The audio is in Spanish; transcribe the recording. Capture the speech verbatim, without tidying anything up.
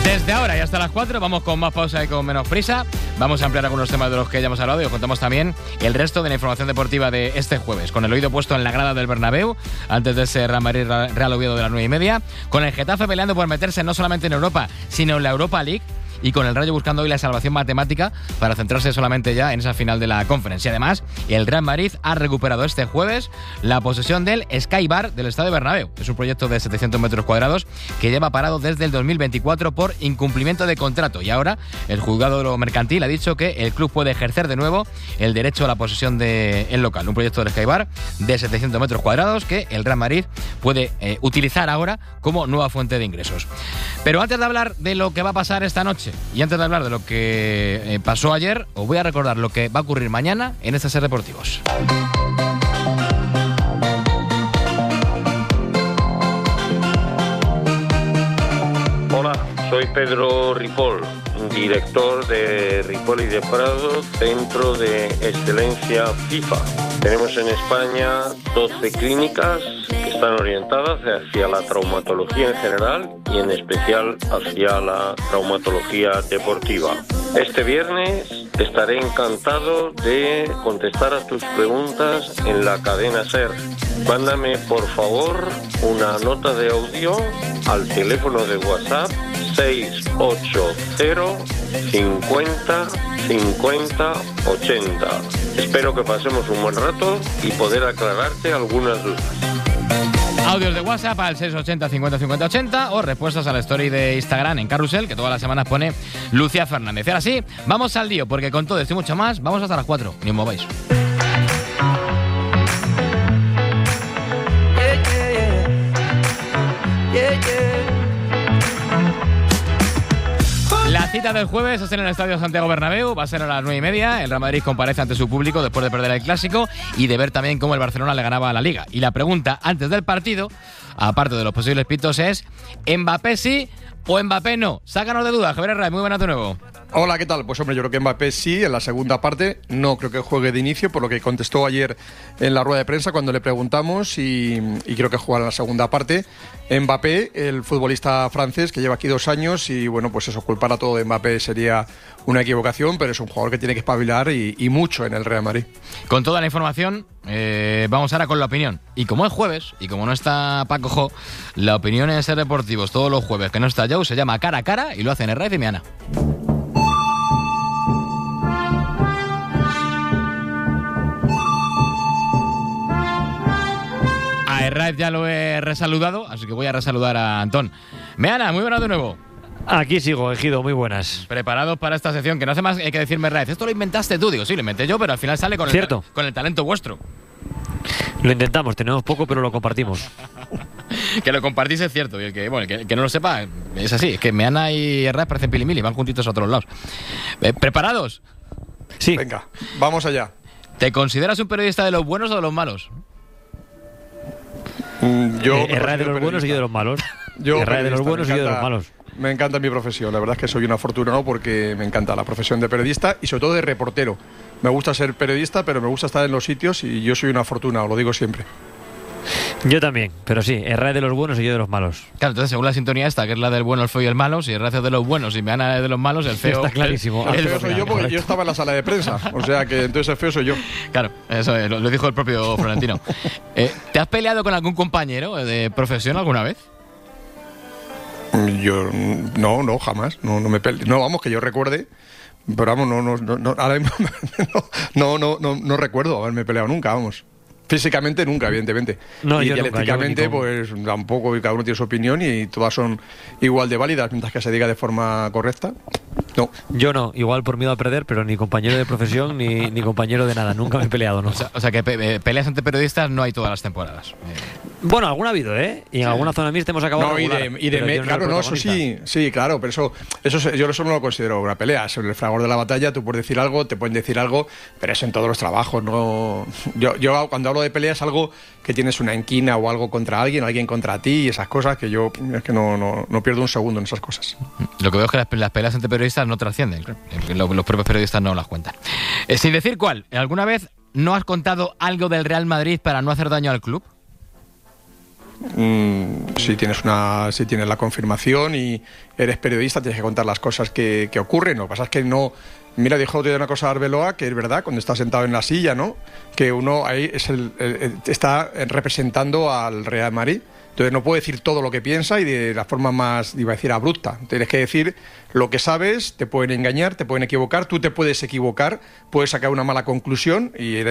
Desde ahora y hasta las cuatro vamos con más pausa y con menos prisa. Vamos a ampliar algunos temas de los que ya hemos hablado y os contamos también el resto de la información deportiva de este jueves. Con el oído puesto en la grada del Bernabéu, antes de ese Real Madrid Real Oviedo de las nueve y media. Con el Getafe peleando por meterse no solamente en Europa, sino en la Europa League. Y con el Rayo buscando hoy la salvación matemática para centrarse solamente ya en esa final de la Conference. Y además, el Real Madrid ha recuperado este jueves la posesión del Sky Bar del Estadio Bernabéu. Es un proyecto de setecientos metros cuadrados que lleva parado desde el dos mil veinticuatro por incumplimiento de contrato. Y ahora el juzgado de lo mercantil ha dicho que el club puede ejercer de nuevo el derecho a la posesión del local. Un proyecto del Sky Bar de setecientos metros cuadrados que el Real Madrid puede eh, utilizar ahora como nueva fuente de ingresos. Pero antes de hablar de lo que va a pasar esta noche, y antes de hablar de lo que eh, pasó ayer, os voy a recordar lo que va a ocurrir mañana en estos Ser Deportivos. Hola, soy Pedro Ripoll, director de Ripoll y de Prado, Centro de Excelencia FIFA. Tenemos en España doce clínicas que están orientadas hacia la traumatología en general y en especial hacia la traumatología deportiva. Este viernes estaré encantado de contestar a tus preguntas en la cadena SER. Mándame por favor una nota de audio al teléfono de WhatsApp seis ocho cero cincuenta cincuenta ochenta. Espero que pasemos un buen rato y poder aclararte algunas dudas. Audios de WhatsApp al seis ochenta cincuenta cincuenta ochenta o respuestas a la story de Instagram en Carrusel, que todas las semanas pone Lucía Fernández. Y ahora sí, vamos al lío, porque con todo esto y mucho más, vamos hasta las cuatro. Ni os mováis. La cita del jueves es en el Estadio Santiago Bernabéu, va a ser a las nueve y media. El Real Madrid comparece ante su público después de perder el Clásico y de ver también cómo el Barcelona le ganaba a la Liga. Y la pregunta antes del partido, aparte de los posibles pitos, es ¿Mbappé sí o Mbappé no? Sácanos de dudas, Javier Herrera, muy buenas de nuevo. Hola, ¿qué tal? Pues hombre, yo creo que Mbappé sí, en la segunda parte. No creo que juegue de inicio, por lo que contestó ayer en la rueda de prensa cuando le preguntamos, y, y creo que jugará en la segunda parte. Mbappé, el futbolista francés que lleva aquí dos años, y bueno, pues eso, culpar a todo de Mbappé sería una equivocación, pero es un jugador que tiene que espabilar y, y mucho en el Real Madrid. Con toda la información, eh, vamos ahora con la opinión. Y como es jueves, y como no está Paco Jo, la opinión en Ser Deportivos todos los jueves que no está Joe se llama Cara a Cara y lo hacen Herrera y Miana. A Herrera ya lo he resaludado, así que voy a resaludar a Antón. Meana, muy buenas de nuevo. Aquí sigo, Ejido, muy buenas. Preparados para esta sección, que no hace más que decirme Raez. Esto lo inventaste tú, digo, sí, lo inventé yo, pero al final sale con, el, ta- con el talento vuestro. Lo intentamos, tenemos poco, pero lo compartimos. Que lo compartís es cierto, y el que, bueno, el que, el que no lo sepa es así, es que Meana y Herrera parecen pilimili, van juntitos a otros lados. Eh, ¿Preparados? Sí. Venga, vamos allá. ¿Te consideras un periodista de los buenos o de los malos? Mm, yo eh, Herrera de los buenos y yo de los malos. Yo Herrera de los buenos encanta, y yo de los malos. Me encanta mi profesión, la verdad es que soy un afortunado porque me encanta la profesión de periodista y sobre todo de reportero. Me gusta ser periodista, pero me gusta estar en los sitios y yo soy un afortunado, lo digo siempre. Yo también, pero sí, Herrera de los buenos y yo de los malos. Claro, entonces según la sintonía esta, que es la del bueno, el feo y el malo, si Herrera es de los buenos y Meana es de los malos, el feo... Está clarísimo. El, el el feo soy yo porque correcto. Yo estaba en la sala de prensa, o sea que entonces el feo soy yo. Claro, eso es, lo, lo dijo el propio Florentino. eh, ¿Te has peleado con algún compañero de profesión alguna vez? Yo no, no, jamás, no, no me pele... No, vamos, que yo recuerde, pero vamos, no, no, no, no, ahora mismo no, no, no, no recuerdo haberme peleado nunca, vamos. Físicamente nunca, evidentemente. No, y yo dialécticamente, nunca, yo pues tampoco, cada uno tiene su opinión y todas son igual de válidas, mientras que se diga de forma correcta. No. Yo no, igual por miedo a perder, pero ni compañero de profesión ni, ni compañero de nada, nunca me he peleado, ¿no? O sea, o sea que pe- peleas entre periodistas no hay todas las temporadas. Bueno, alguna ha habido, ¿eh? Y en sí. alguna zona mixta hemos acabado no, y de, y de me, claro, no, eso sí, sí, claro, pero eso, eso yo eso no lo considero una pelea. Sobre el fragor de la batalla, tú puedes decir algo, te pueden decir algo, pero eso en todos los trabajos, no. Yo, yo cuando hablo de pelea es algo que tienes una enquina o algo contra alguien, alguien contra ti y esas cosas que yo es que no, no, no pierdo un segundo en esas cosas. Lo que veo es que las, las peleas entre periodistas no trascienden, los, los propios periodistas no las cuentan. Eh, sin decir cuál, ¿alguna vez no has contado algo del Real Madrid para no hacer daño al club? Mm, si tienes una, si tienes la confirmación y eres periodista, tienes que contar las cosas que, que ocurren. Lo que pasa es que no. Mira, dijo otro día una cosa a Arbeloa, que es verdad, cuando está sentado en la silla, ¿no? Que uno ahí es el, el, el, está representando al Real Madrid. Entonces no puede decir todo lo que piensa y de la forma más, iba a decir, abrupta. Tienes que decir lo que sabes, te pueden engañar, te pueden equivocar, tú te puedes equivocar, puedes sacar una mala conclusión y